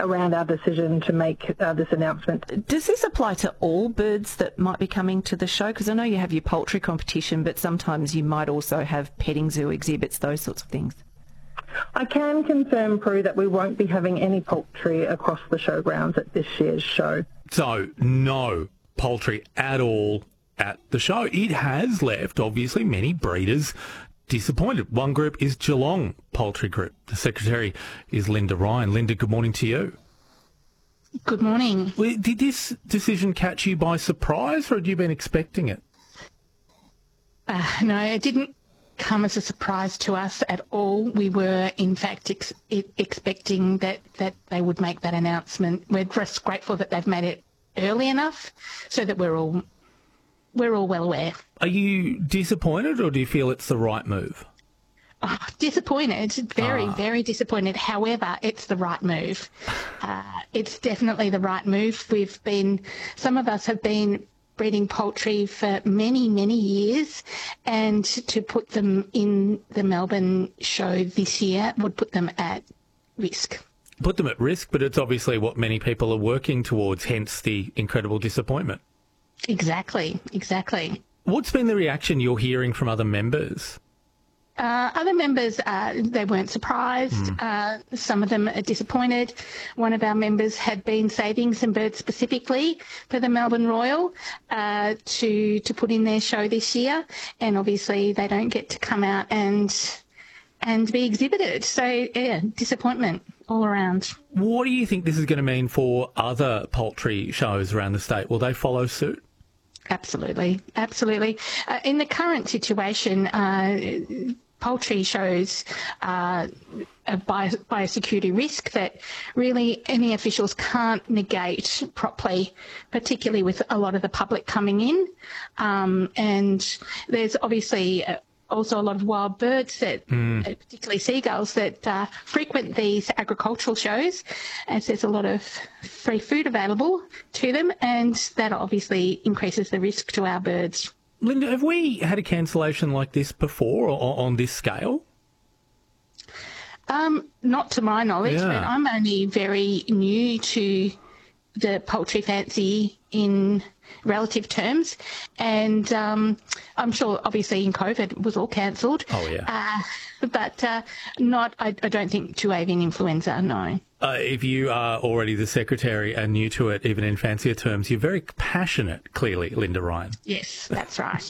around our decision to make this announcement. Does this apply to all birds that might be coming to the show? Because I know you have your poultry competition, but sometimes you might also have petting zoo exhibits, those sorts of things. I can confirm, Prue, that we won't be having any poultry across the showgrounds at this year's show. So, no poultry at all at the show. It has left, obviously, many breeders disappointed. One group is Geelong Poultry Group. The secretary is Linda Ryan. Linda, good morning to you. Good morning. Well, did this decision catch you by surprise, or had you been expecting it? No, it didn't come as a surprise to us at all. We were, in fact, expecting that they would make that announcement. We're just grateful that they've made it early enough so that we're all well aware. Are you disappointed, or do you feel it's the right move? Oh, disappointed, very disappointed. However, it's the right move. It's definitely the right move. Some of us have been breeding poultry for many, many years, and to put them in the Melbourne show this year would put them at risk. Put them at risk, but it's obviously what many people are working towards, hence the incredible disappointment. Exactly. What's been the reaction you're hearing from other members? Other members, they weren't surprised. Some of them are disappointed. One of our members had been saving some birds specifically for the Melbourne Royal to put in their show this year, and obviously they don't get to come out and be exhibited. So, yeah, disappointment all around. What do you think this is going to mean for other poultry shows around the state? Will they follow suit? Absolutely. In the current situation, poultry shows a biosecurity risk that really any officials can't negate properly, particularly with a lot of the public coming in. And there's obviously also a lot of wild birds that, particularly seagulls, that frequent these agricultural shows, as there's a lot of free food available to them, and that obviously increases the risk to our birds. Linda, have we had a cancellation like this before or on this scale? Not to my knowledge, but I'm only very new to the poultry fancy in relative terms, and I'm sure obviously in COVID it was all cancelled. Oh yeah. But I don't think to avian influenza, no. If you are already the secretary and new to it, even in fancier terms, you're very passionate, clearly, Linda Ryan. Yes, that's right.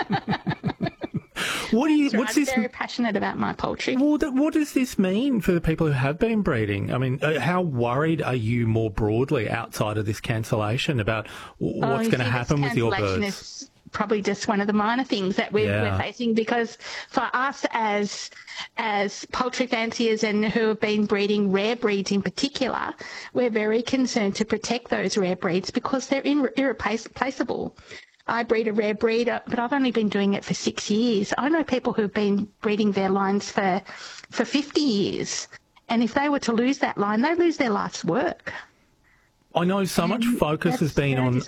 What's this? I'm very passionate about my poultry. Well, what does this mean for the people who have been breeding? I mean, how worried are you more broadly outside of this cancellation about what's going to happen with your birds? Is probably just one of the minor things that we're facing, because for us as poultry fanciers and who have been breeding rare breeds in particular, we're very concerned to protect those rare breeds because they're irreplaceable. I breed a rare breed, but I've only been doing it for 6 years. I know people who've been breeding their lines for 50 years. And if they were to lose that line, they lose their life's work. I know so much focus has been on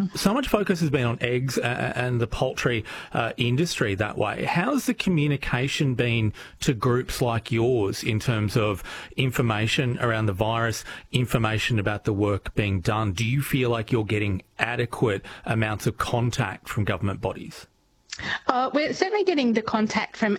eggs and the poultry industry that way. How's the communication been to groups like yours in terms of information around the virus, information about the work being done? Do you feel like you're getting adequate amounts of contact from government bodies? We're certainly getting the contact from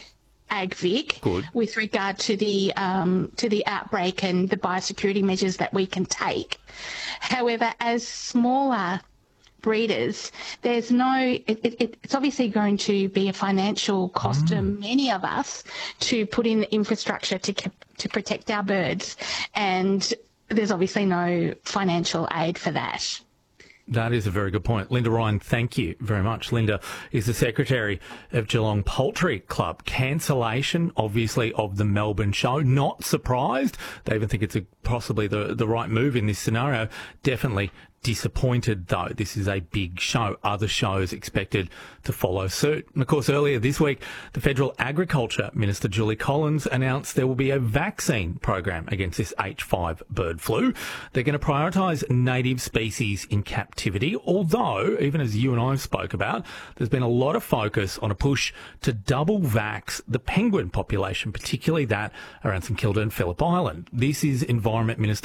AgVic with regard to the outbreak and the biosecurity measures that we can take. However, as smaller breeders, there's it's obviously going to be a financial cost to many of us to put in the infrastructure to protect our birds, and there's obviously no financial aid for that. That is a very good point. Linda Ryan, thank you very much. Linda is the secretary of Geelong Poultry Club. Cancellation, obviously, of the Melbourne show. Not surprised. They even think it's possibly the right move in this scenario. Definitely disappointed, though. This is a big show. Other shows expected to follow suit. And, of course, earlier this week, the Federal Agriculture Minister, Julie Collins, announced there will be a vaccine program against this H5 bird flu. They're going to prioritise native species in captivity, although, even as you and I spoke about, there's been a lot of focus on a push to double vax the penguin population, particularly that around St Kilda and Phillip Island. This is Environment Minister